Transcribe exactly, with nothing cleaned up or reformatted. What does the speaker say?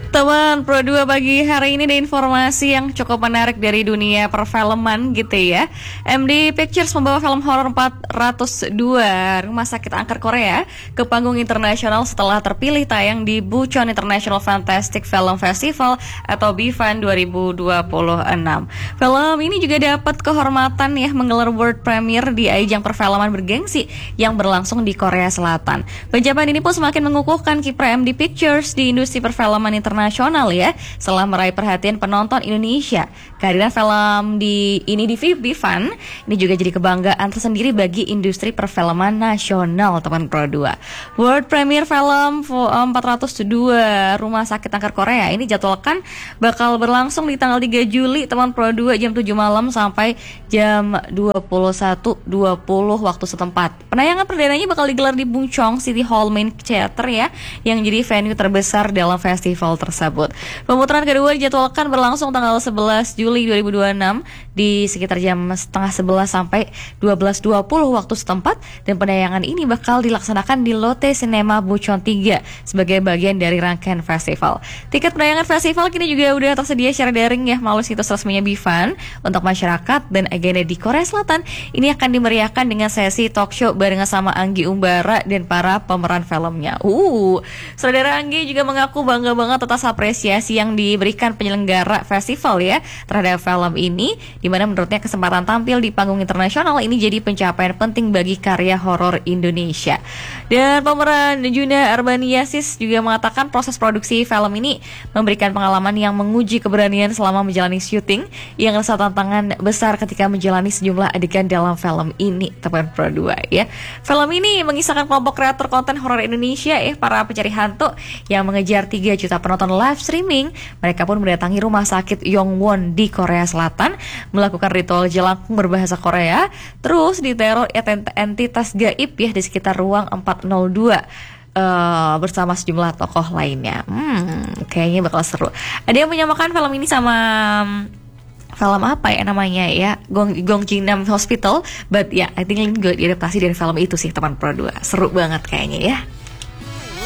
Teman Pro dua pagi hari ini ada informasi yang cukup menarik dari dunia perfilman gitu ya. M D Pictures membawa film horor empat nol dua Rumah Sakit Angker Korea ke panggung internasional setelah terpilih tayang di Bucheon International Fantastic Film Festival atau B F A N dua ribu dua puluh enam. Film ini juga dapat kehormatan ya menggelar world premiere di ajang perfilman bergengsi yang berlangsung di Korea Selatan. Pencapaian ini pun semakin mengukuhkan kiprah M D Pictures di industri perfilman internasional ya, setelah meraih perhatian penonton Indonesia. Kehadiran film di ini di B F A N ini juga jadi kebanggaan tersendiri bagi industri perfilman nasional, teman Pro dua. World premiere film empat nol dua Rumah Sakit Angker Korea ini jadwalkan bakal berlangsung di tanggal tiga Juli, teman Pro dua, jam tujuh malam sampai jam dua puluh satu dua puluh waktu setempat. Penayangan perdananya bakal digelar di Bungchong City Hall Main Theater ya, yang jadi venue terbesar dalam festival tersebut. Pemutaran kedua dijadwalkan berlangsung tanggal sebelas Juli dua ribu dua puluh enam di sekitar jam setengah sebelas sampai dua belas dua puluh waktu setempat, dan penayangan ini bakal dilaksanakan di Lotte Cinema Bucheon tiga sebagai bagian dari rangkaian festival. Tiket penayangan festival kini juga udah tersedia secara daring ya melalui situs resminya B F A N untuk masyarakat, dan agenda di Korea Selatan ini akan dimeriahkan dengan sesi talk show barengan sama Anggi Umbara dan para pemeran filmnya. Uh, saudara Anggi juga mengaku bangga banget atas apresiasi yang diberikan penyelenggara festival ya terhadap film ini, di mana menurutnya kesempatan tampil di panggung internasional ini jadi pencapaian penting bagi karya horor Indonesia. Dan pemeran Juna Arbaniasis juga mengatakan proses produksi film ini memberikan pengalaman yang menguji keberanian selama menjalani syuting, yang rasa tantangan besar ketika menjalani sejumlah adegan dalam film ini, teman Pro dua ya. Film ini mengisahkan kelompok kreator konten horor Indonesia ya, para pencari hantu yang mengejar tiga juta penonton live streaming. Mereka pun mendatangi rumah sakit Yongwon di Korea Selatan, melakukan ritual jelangkung berbahasa Korea, terus diteror entitas gaib ya di sekitar ruang empat nol dua uh, bersama sejumlah tokoh lainnya. Hmm, kayaknya bakal seru. Ada yang menyamakan film ini sama film apa ya namanya ya, Gong Gongjingnam Hospital, but ya yeah, I think good diadaptasi dari film itu sih, teman Pro dua. Seru banget kayaknya ya.